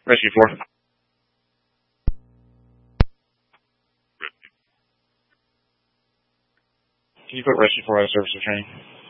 Rescue 4. Can you put Rescue 4 out of service for training?